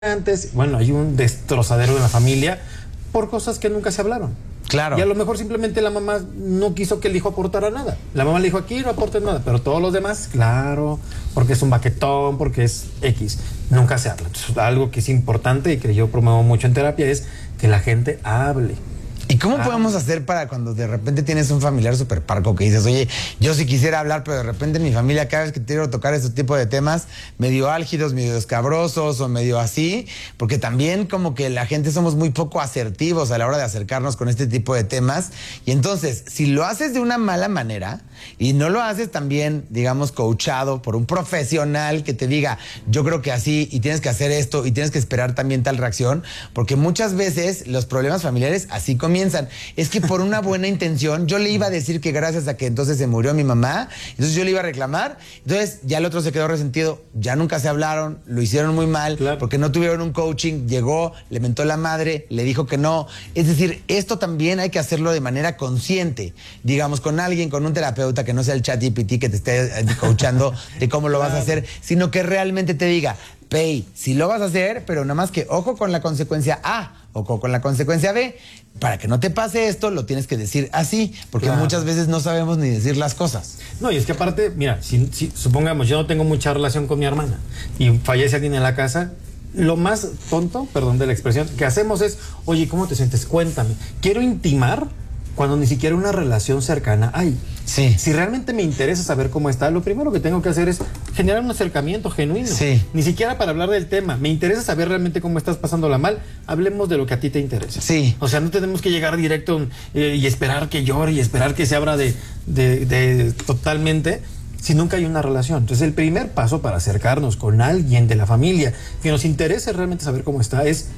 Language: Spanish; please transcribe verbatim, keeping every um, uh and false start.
antes, bueno, hay un destrozadero en la familia por cosas que nunca se hablaron. Claro. Y a lo mejor simplemente la mamá no quiso que el hijo aportara nada. La mamá le dijo, aquí no aportes nada, pero todos los demás, claro, porque es un baquetón, porque es X. Nunca se habla. Entonces, algo que es importante y que yo promuevo mucho en terapia es que la gente hable. ¿Y cómo Ah. podemos hacer para cuando de repente tienes un familiar súper parco que dices, oye, yo sí quisiera hablar, pero de repente en mi familia cada vez que quiero tocar este tipo de temas, medio álgidos, medio escabrosos o medio así, porque también como que la gente somos muy poco asertivos a la hora de acercarnos con este tipo de temas, y entonces, si lo haces de una mala manera y no lo haces también, digamos, coachado por un profesional que te diga, yo creo que así, y tienes que hacer esto, y tienes que esperar también tal reacción, porque muchas veces los problemas familiares así comienzan. Es que por una buena intención yo le iba a decir que gracias a que entonces se murió mi mamá, entonces yo le iba a reclamar, entonces ya el otro se quedó resentido, ya nunca se hablaron, lo hicieron muy mal, claro, porque no tuvieron un coaching, llegó, le mentó la madre, le dijo que no. Es decir, esto también hay que hacerlo de manera consciente, digamos, con alguien, con un terapeuta que no sea el ChatGPT que te esté coachando de cómo lo vas a hacer, sino que realmente te diga, Pay, sí lo vas a hacer, pero nada más que ojo con la consecuencia A, ojo con la consecuencia B. Para que no te pase esto, lo tienes que decir así, porque claro, muchas veces no sabemos ni decir las cosas. No, y es que aparte, mira, si, si supongamos, yo no tengo mucha relación con mi hermana y fallece alguien en la casa, lo más tonto, perdón de la expresión, que hacemos es, oye, ¿cómo te sientes? Cuéntame. Quiero intimar cuando ni siquiera una relación cercana hay. Sí. Si realmente me interesa saber cómo está, lo primero que tengo que hacer es generar un acercamiento genuino. Sí. Ni siquiera para hablar del tema. Me interesa saber realmente cómo estás pasándola mal. Hablemos de lo que a ti te interesa. Sí. O sea, no tenemos que llegar directo eh, y esperar que llore y esperar que se abra de, de, de totalmente, si nunca hay una relación. Entonces, el primer paso para acercarnos con alguien de la familia que nos interese realmente saber cómo está es